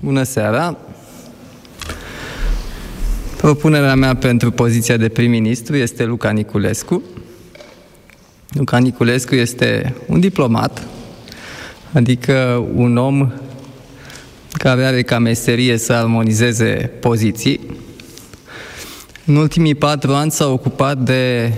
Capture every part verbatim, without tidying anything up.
Bună seara! Propunerea mea pentru poziția de prim-ministru este Luca Niculescu. Luca Niculescu este un diplomat, adică un om care are ca meserie să armonizeze poziții. În ultimii patru ani s-a ocupat de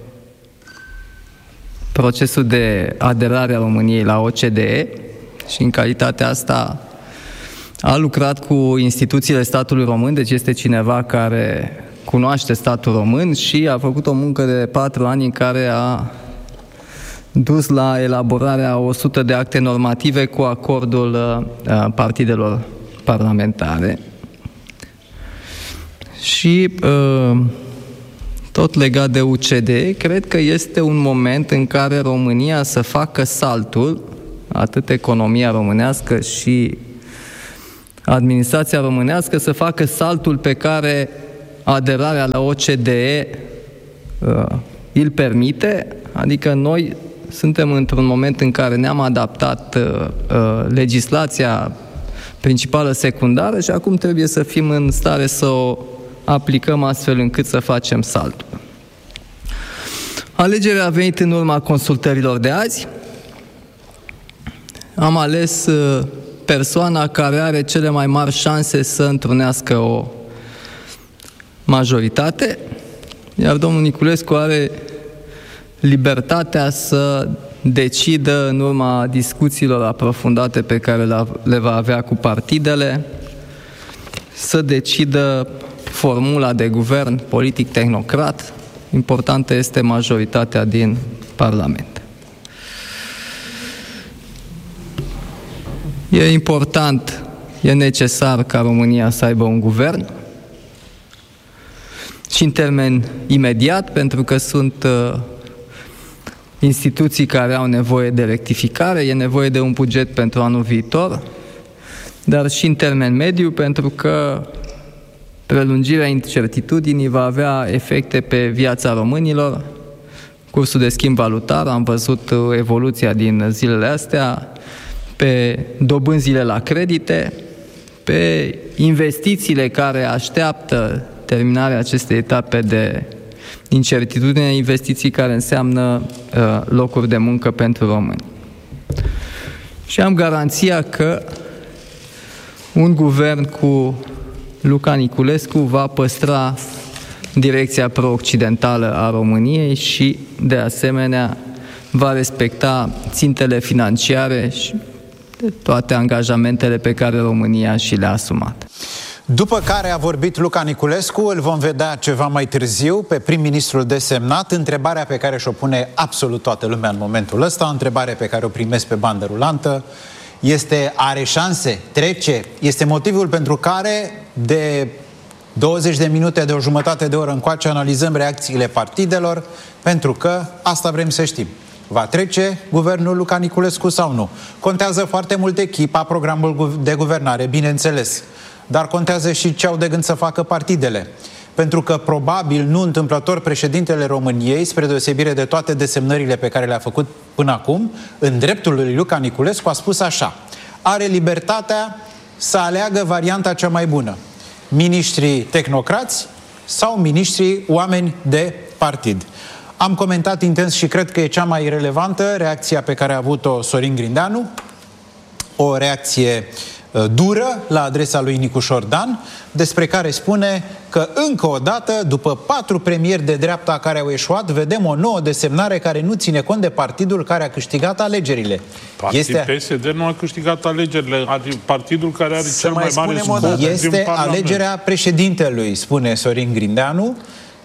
procesul de aderare a României la O C D E și în calitatea asta a lucrat cu instituțiile statului român, deci este cineva care cunoaște statul român și a făcut o muncă de patru ani în care a dus la elaborarea a o sută de acte normative cu acordul uh, partidelor parlamentare. Și uh, tot legat de U C D E, cred că este un moment în care România să facă saltul, atât economia românească și administrația românească, să facă saltul pe care aderarea la O C D E uh, îl permite, adică noi suntem într-un moment în care ne-am adaptat uh, uh, legislația principală secundară și acum trebuie să fim în stare să o aplicăm astfel încât să facem saltul. Alegerea a venit în urma consultărilor de azi. Am ales uh, persoana care are cele mai mari șanse să întrunească o majoritate, iar domnul Niculescu are libertatea să decidă în urma discuțiilor aprofundate pe care le va avea cu partidele, să decidă formula de guvern politic tehnocrat. Importantă este majoritatea din Parlament. E important, e necesar ca România să aibă un guvern și în termen imediat, pentru că sunt uh, instituții care au nevoie de rectificare, e nevoie de un buget pentru anul viitor, dar și în termen mediu, pentru că prelungirea incertitudinii va avea efecte pe viața românilor. Cursul de schimb valutar, am văzut evoluția din zilele astea, pe dobânzile la credite, pe investițiile care așteaptă terminarea acestei etape de incertitudine, investiții care înseamnă uh, locuri de muncă pentru români. Și am garanția că un guvern cu Luca Niculescu va păstra direcția pro-occidentală a României și, de asemenea, va respecta țintele financiare și toate angajamentele pe care România și le-a asumat. După care a vorbit Luca Niculescu, îl vom vedea ceva mai târziu pe prim-ministrul desemnat. Întrebarea pe care și-o pune absolut toată lumea în momentul ăsta, o întrebare pe care o primesc pe bandă rulantă, este: are șanse? Trece? Este motivul pentru care de douăzeci de minute, de o jumătate de oră încoace analizăm reacțiile partidelor, pentru că asta vrem să știm. Va trece guvernul Luca Niculescu sau nu? Contează foarte mult echipa, programul de guvernare, bineînțeles. Dar contează și ce au de gând să facă partidele. Pentru că, probabil, nu întâmplător, președintele României, spre deosebire de toate desemnările pe care le-a făcut până acum, în dreptul lui Luca Niculescu a spus așa: are libertatea să aleagă varianta cea mai bună. Miniștrii tehnocrați sau miniștrii oameni de partid. Am comentat intens și cred că e cea mai relevantă reacția pe care a avut-o Sorin Grindeanu, o reacție uh, dură la adresa lui Nicușor Dan, despre care spune că încă o dată, după patru premieri de dreapta care au eșuat, vedem o nouă desemnare care nu ține cont de partidul care a câștigat alegerile. Este... P S D nu a câștigat alegerile, partidul care are cel mai, mai mare scop. Este alegerea președintelui, spune Sorin Grindeanu,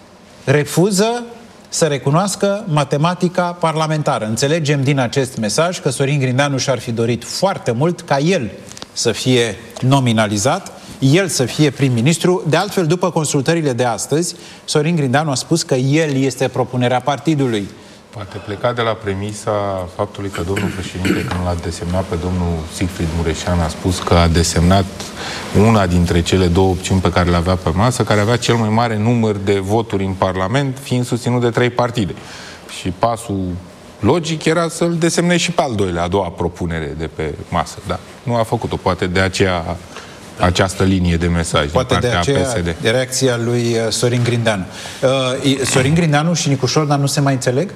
refuză să recunoască matematica parlamentară. Înțelegem din acest mesaj că Sorin Grindeanu și-ar fi dorit foarte mult ca el să fie nominalizat, el să fie prim-ministru. De altfel, după consultările de astăzi, Sorin Grindeanu a spus că el este propunerea partidului. Poate pleca de la premisa faptului că domnul președinte, când l-a desemnat pe domnul Siegfried Mureșan, a spus că a desemnat una dintre cele două opțiuni pe care le avea pe masă, care avea cel mai mare număr de voturi în Parlament, fiind susținut de trei partide. Și pasul logic era să-l desemne și pe al doilea, a doua propunere de pe masă. Da, nu a făcut-o, poate de aceea această linie de mesaj Poate din partea de aceea, P S D. De reacția lui Sorin Grindeanu. Uh, Sorin Grindeanu și Nicu Șordan nu se mai înțeleg?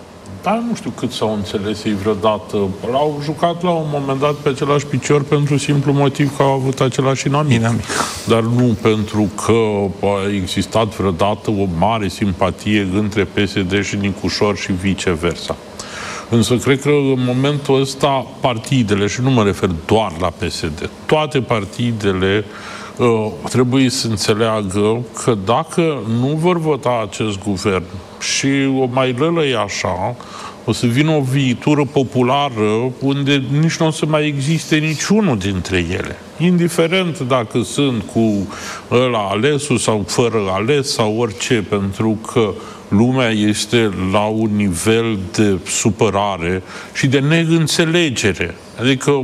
Dar nu știu cât s-au înțeles ei vreodată. L-au jucat la un moment dat pe același picior pentru simplu motiv că au avut același inamic. inamic. Dar nu pentru că a existat vreodată o mare simpatie între P S D și Nicușor și viceversa. Însă cred că în momentul ăsta partidele, și nu mă refer doar la P S D, toate partidele uh, trebuie să înțeleagă că dacă nu vor vota acest guvern și o mai lălăi așa, o să vină o viitură populară unde nici nu o să mai existe niciunul dintre ele. Indiferent dacă sunt cu ăla alesul sau fără ales sau orice, pentru că lumea este la un nivel de supărare și de neînțelegere. Adică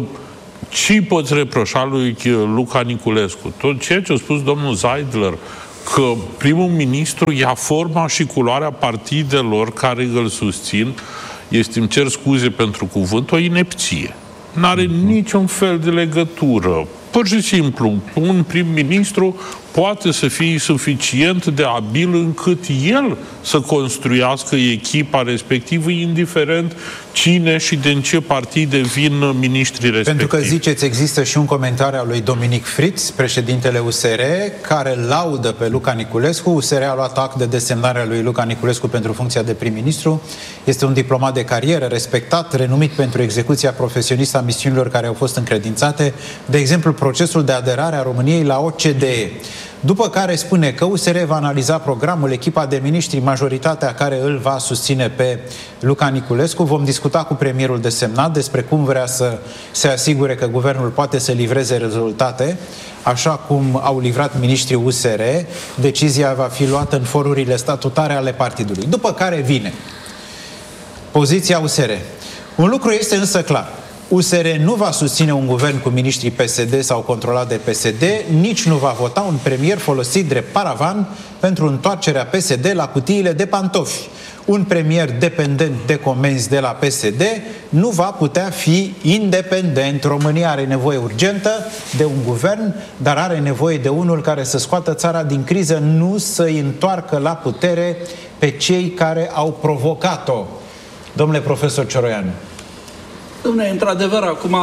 ce poți reproșa lui Luca Niculescu? Tot ceea ce a spus domnul Zeidler, că primul ministru ia forma și culoarea partidelor care îl susțin, este, îmi cer scuze pentru cuvânt, o inepție. N-are niciun fel de legătură. Pur și simplu, un prim-ministru poate să fie suficient de abil încât el să construiască echipa respectivă, indiferent cine și din ce partide vin miniștrii respectivi. Pentru că ziceți, există și un comentariu al lui Dominic Fritz, președintele U S R, care laudă pe Luca Niculescu. U S R a luat act de desemnarea lui Luca Niculescu pentru funcția de prim-ministru. Este un diplomat de carieră, respectat, renumit pentru execuția profesionistă a misiunilor care au fost încredințate, de exemplu, procesul de aderare a României la O C D E. După care spune că U S R va analiza programul, echipa de miniștri, majoritatea care îl va susține pe Luca Niculescu. Vom discuta cu premierul desemnat despre cum vrea să se asigure că guvernul poate să livreze rezultate, așa cum au livrat miniștrii U S R. Decizia va fi luată în forurile statutare ale partidului. După care vine poziția U S R. Un lucru este însă clar. U S R nu va susține un guvern cu miniștrii P S D sau controlat de P S D, nici nu va vota un premier folosit drept paravan pentru întoarcerea P S D la cutiile de pantofi. Un premier dependent de comenzi de la P S D nu va putea fi independent. România are nevoie urgentă de un guvern, dar are nevoie de unul care să scoată țara din criză, nu să-i întoarcă la putere pe cei care au provocat-o. Domnule profesor Cioroianu. Dom'le, într-adevăr, acum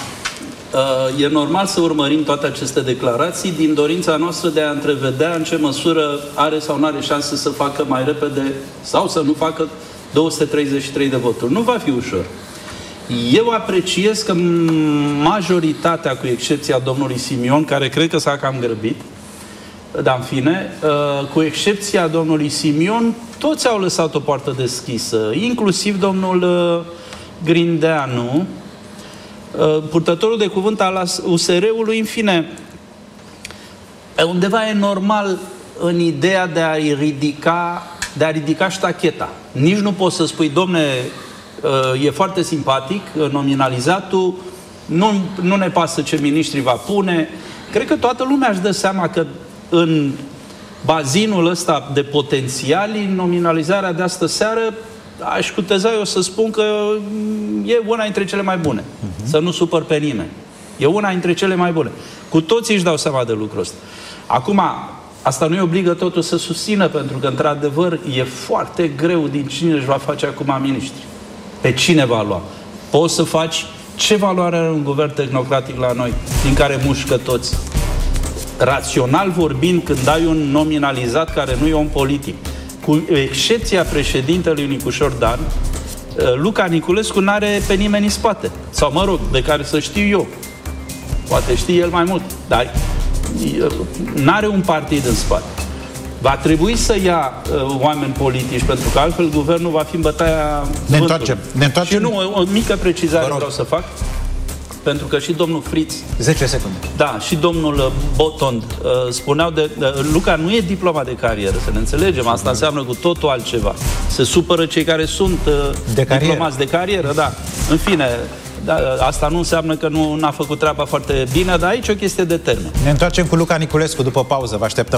e normal să urmărim toate aceste declarații din dorința noastră de a întrevedea în ce măsură are sau nu are șanse să facă mai repede sau să nu facă două sute treizeci și trei de voturi. Nu va fi ușor. Eu apreciez că majoritatea, cu excepția domnului Simion, care cred că s-a cam grăbit, dar în fine, cu excepția domnului Simion, toți au lăsat o poartă deschisă, inclusiv domnul Grindeanu, purtătorul de cuvânt al U S R-ului. În fine, undeva e normal în ideea de a ridica, de a ridica ștacheta. Nici nu poți să spui, domne, e foarte simpatic nominalizatul, nu, nu ne pasă ce miniștri va pune. Cred că toată lumea își dă seama că în bazinul ăsta de potențiali, nominalizarea de astă seară, aș cuteza eu să spun că e una dintre cele mai bune. Uh-huh. Să nu supăr pe nimeni. E una dintre cele mai bune. Cu toții își dau seama de lucrul ăsta. Acum, asta nu-i obligă totul să susțină, pentru că, într-adevăr, e foarte greu din cine își va face acum miniștri. Pe cine va lua? Poți să faci ce valoare are un guvern tehnocratic la noi, din care mușcă toți? Rațional vorbind, când ai un nominalizat care nu e om politic, cu excepția președintelui Nicușor Dan, Luca Niculescu n-are pe nimeni în spate. Sau, mă rog, de care să știu eu. Poate știe el mai mult. Dar n-are un partid în spate. Va trebui să ia uh, oameni politici, pentru că altfel guvernul va fi în bătaia Ne întoarcem. Ne întoarcem. Și nu, o, o mică precizare vreau să fac. Pentru că și domnul Fritz... zece secunde. Da, și domnul Botond uh, spuneau de... Uh, Luca nu e diploma de carieră, să ne înțelegem. Asta înseamnă cu totul altceva. Se supără cei care sunt uh, de diplomați de carieră, da. În fine, da, asta nu înseamnă că nu n-a făcut treaba foarte bine, dar aici e o chestie de termen. Ne întoarcem cu Luca Niculescu după pauză. Vă așteptăm.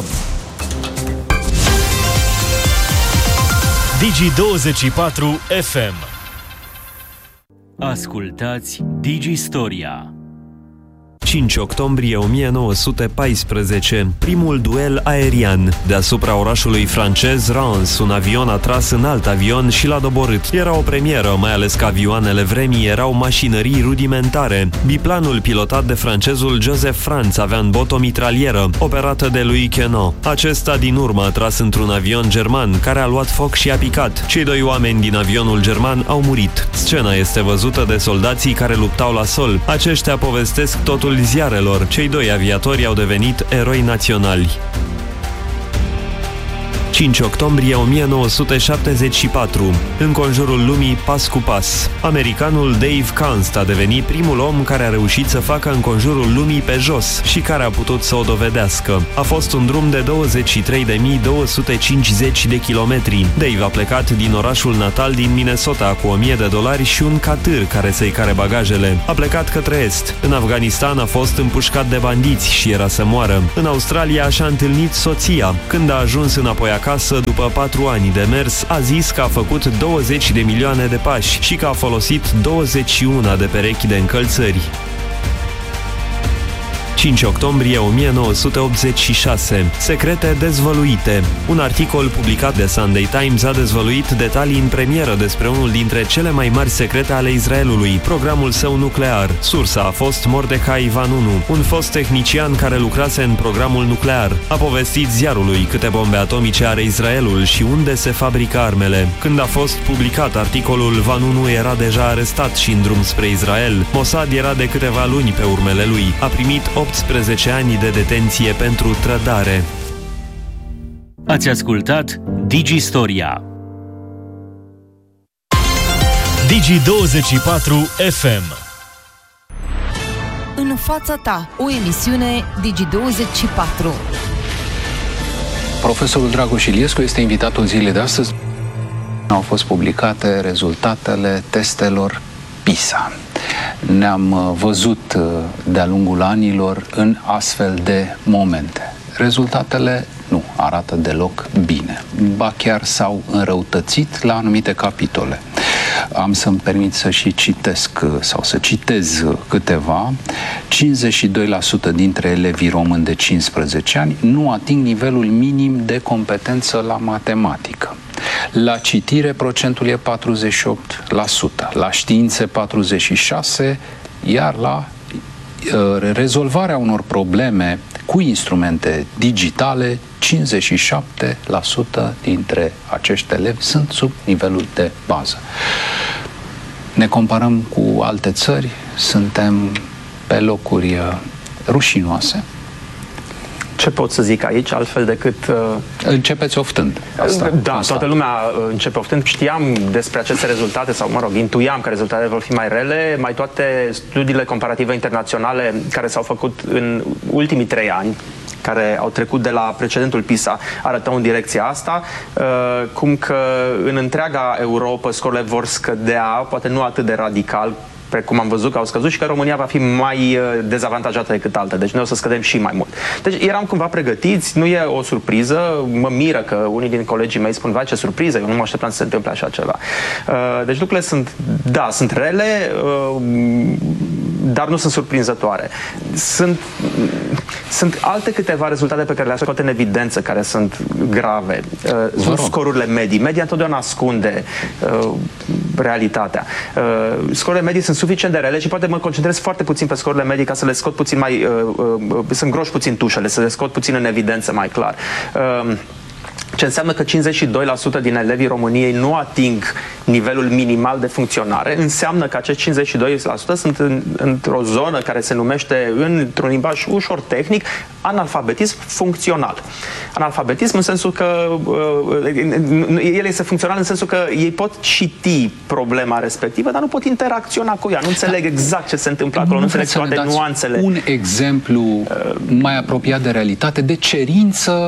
Digi douăzeci și patru F M. Ascultați Digi Storia. cinci octombrie o mie nouă sute paisprezece. Primul duel aerian. Deasupra orașului francez Reims, un avion a tras în alt avion și l-a doborât. Era o premieră, mai ales că avioanele vremii erau mașinării rudimentare. Biplanul pilotat de francezul Joseph Franz avea în bot o mitralieră, operată de lui Queneau. Acesta din urmă a tras într-un avion german, care a luat foc și a picat. Cei doi oameni din avionul german au murit. Scena este văzută de soldații care luptau la sol. Aceștia povestesc totul ziarelor. Cei doi aviatori au devenit eroi naționali. cinci octombrie o mie nouă sute șaptezeci și patru. În conjurul lumii, pas cu pas. Americanul Dave Kunst a devenit primul om care a reușit să facă în conjurul lumii pe jos și care a putut să o dovedească. A fost un drum de douăzeci și trei de mii două sute cincizeci de kilometri. Dave a plecat din orașul natal din Minnesota cu o mie de dolari și un catâr care să-i care bagajele. A plecat către est. În Afganistan a fost împușcat de bandiți și era să moară. În Australia și-a întâlnit soția. Când a ajuns înapoi acasă, Acasă, după patru ani de mers, a zis că a făcut douăzeci de milioane de pași și că a folosit douăzeci și unu de perechi de încălțări. cinci octombrie o mie nouă sute optzeci și șase. Secrete dezvăluite. Un articol publicat de Sunday Times a dezvăluit detalii în premieră despre unul dintre cele mai mari secrete ale Israelului, programul său nuclear. Sursa a fost Mordecai Vanunu, un fost tehnician care lucrase în programul nuclear. A povestit ziarului câte bombe atomice are Israelul și unde se fabrică armele. Când a fost publicat articolul, Vanunu era deja arestat și în drum spre Israel. Mossad era de câteva luni pe urmele lui. A primit optsprezece ani de detenție pentru trădare. Ați ascultat Digistoria. Digi douăzeci și patru F M. În fața ta, o emisiune Digi douăzeci și patru. Profesorul Dragoș Iliescu este invitatul zilei de astăzi. Au fost publicate rezultatele testelor PISA. Ne-am văzut de-a lungul anilor în astfel de momente. Rezultatele nu arată deloc bine, ba chiar s-au înrăutățit la anumite capitole. Am să-mi permit să și citesc sau să citez câteva. cincizeci și doi la sută dintre elevii români de cincisprezece ani nu ating nivelul minim de competență la matematică. La citire procentul e patruzeci și opt la sută, la științe patruzeci și șase la sută, iar la uh, rezolvarea unor probleme cu instrumente digitale, cincizeci și șapte la sută dintre acești elevi sunt sub nivelul de bază. Ne comparăm cu alte țări, suntem pe locuri uh, rușinoase. Ce pot să zic aici, altfel decât... Uh... Începeți oftând. Asta, da, asta. Toată lumea începe oftând. Știam despre aceste rezultate, sau, mă rog, intuiam că rezultatele vor fi mai rele. Mai toate studiile comparative internaționale care s-au făcut în ultimii trei ani, care au trecut de la precedentul PISA, arătau în direcția asta, uh, cum că în întreaga Europa scorurile vor scădea, poate nu atât de radical, precum am văzut că au scăzut, și că România va fi mai dezavantajată decât alte. Deci noi o să scădem și mai mult. Deci eram cumva pregătiți, nu e o surpriză. Mă miră că unii din colegii mei spun, vai, ce surpriză, eu nu mă așteptam să se întâmple așa ceva. Deci lucrurile sunt, da, sunt rele, dar nu sunt surprinzătoare. Sunt, sunt alte câteva rezultate pe care le-aș scoate în evidență, care sunt grave. Sunt scorurile medii. Media întotdeauna ascunde realitatea. Scorurile medii sunt suficient de rele și poate mă concentrez foarte puțin pe scorurile medii ca să le scot puțin mai, uh, uh, să îngroș puțin tușele, să le scot puțin în evidență mai clar. Uh, Ce înseamnă că cincizeci și doi la sută din elevii României nu ating nivelul minimal de funcționare, înseamnă că acești cincizeci și doi la sută sunt în, într-o zonă care se numește, într-un limbaj ușor tehnic, analfabetism funcțional. Analfabetism în sensul că uh, el este funcțional în sensul că ei pot citi problema respectivă, dar nu pot interacționa cu ea, nu înțeleg da. exact ce se întâmplă acolo, nu, nu înțeleg toate nuanțele. Un exemplu uh, mai apropiat de realitate, de cerință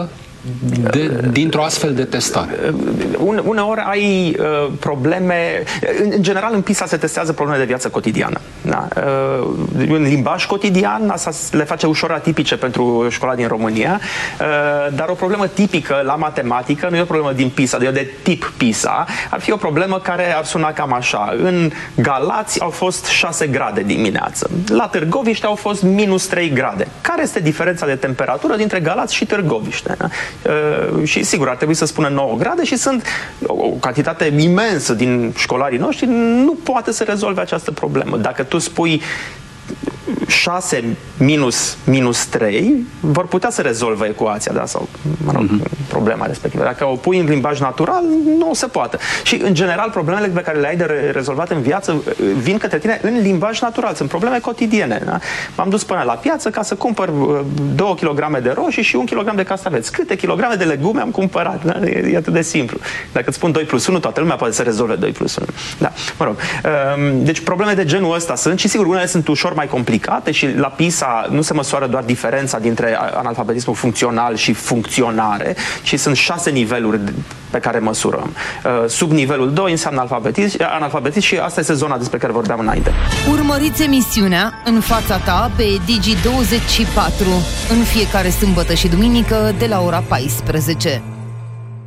de, dintr-o astfel de testare? Une, uneori ai uh, probleme, în, în general în PISA se testează probleme de viață cotidiană. Da? Uh, în limbaj cotidian, asta le face ușor atipice pentru școala din România, uh, dar o problemă tipică la matematică nu e o problemă din PISA, e de tip PISA, ar fi o problemă care ar suna cam așa. În Galați au fost șase grade dimineață, la Târgoviște au fost minus trei grade. Care este diferența de temperatură dintre Galați și Târgoviște? Da? Uh, și sigur, ar trebui să spună nouă grade și sunt o, o cantitate imensă din școlarii noștri nu poate să rezolve această problemă. Dacă tu spui șase minus, minus trei, vor putea să rezolvă ecuația, da? Sau, mă rog, uh-huh. problema respectivă. Dacă o pui în limbaj natural, nu se poate. Și, în general, problemele pe care le ai de rezolvat în viață vin către tine în limbaj natural. Sunt probleme cotidiene. Da? M-am dus până la piață ca să cumpăr două kilograme de roșii și un kilogram de castraveți. Câte kilograme de legume am cumpărat? Da? E, e atât de simplu. Dacă îți spun doi plus unu, toată lumea poate să rezolve doi plus unu. Da. Mă rog. Deci, probleme de genul ăsta sunt și, sigur, unele sunt ușor mai complicate și la PISA nu se măsoară doar diferența dintre analfabetismul funcțional și funcționare, ci sunt șase niveluri pe care măsurăm. Sub nivelul doi înseamnă analfabetism, analfabetism și asta este zona despre care vorbeam înainte. Urmăriți emisiunea În fața ta pe Digi douăzeci și patru în fiecare sâmbătă și duminică de la ora paisprezece.